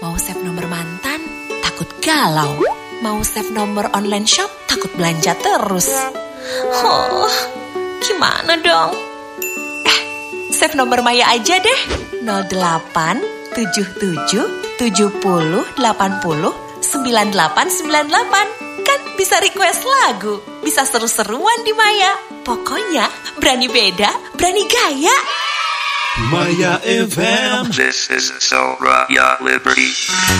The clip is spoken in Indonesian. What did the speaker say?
Mau save nomor mantan, takut galau. Mau save nomor online shop, takut belanja terus. Oh, gimana dong? Save nomor Maya aja deh. 08 77 70 80 9898. Kan bisa request lagu, bisa seru-seruan di Maya. Pokoknya berani beda, berani gaya. Maya FM. This is So Raya Liberty.